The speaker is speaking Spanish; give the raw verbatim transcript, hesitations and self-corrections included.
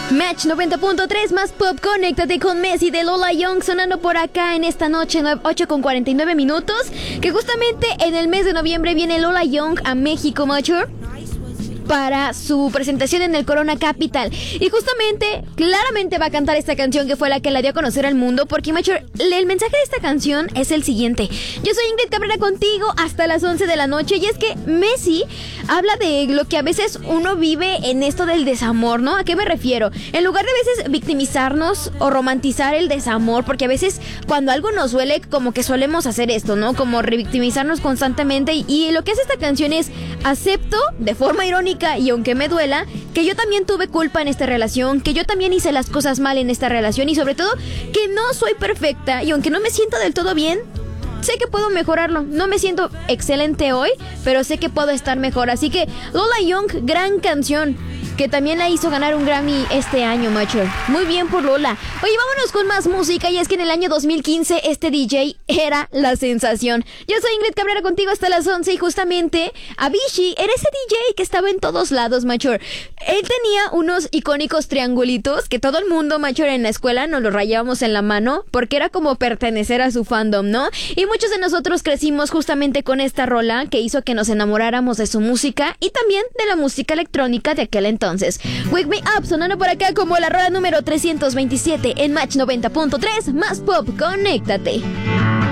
Match noventa punto tres más pop, conéctate con Messi de Lola Young sonando por acá en esta noche, ocho con cuarenta y nueve minutos, que justamente en el mes de noviembre viene Lola Young a México, macho, para su presentación en el Corona Capital. Y justamente, claramente va a cantar esta canción que fue la que la dio a conocer al mundo. Porque, macho, el mensaje de esta canción es el siguiente. Yo soy Ingrid Cabrera contigo hasta las once de la noche. Y es que Messi habla de lo que a veces uno vive en esto del desamor, ¿no? ¿A qué me refiero? En lugar de a veces victimizarnos o romantizar el desamor, porque a veces cuando algo nos duele, como que solemos hacer esto, ¿no? Como revictimizarnos constantemente. Y, y lo que hace esta canción es: acepto de forma irónica, y aunque me duela, que yo también tuve culpa en esta relación, que yo también hice las cosas mal en esta relación, y sobre todo que no soy perfecta, y aunque no me siento del todo bien, sé que puedo mejorarlo. No me siento excelente hoy, pero sé que puedo estar mejor. Así que Lola Young, gran canción, que también la hizo ganar un Grammy este año, macho. Muy bien por Lola. Oye, vámonos con más música. Y es que en el año dos mil quince este D J era la sensación. Yo soy Ingrid Cabrera contigo hasta las once. Y justamente Avicii era ese D J que estaba en todos lados, macho. Él tenía unos icónicos triangulitos que todo el mundo, macho, en la escuela nos los rayábamos en la mano, porque era como pertenecer a su fandom, ¿no? Y muchos de nosotros crecimos justamente con esta rola que hizo que nos enamoráramos de su música y también de la música electrónica de aquel entonces. Entonces, Wake Me Up sonando por acá como la rola número trescientos veintisiete en Match noventa punto tres más pop, conéctate.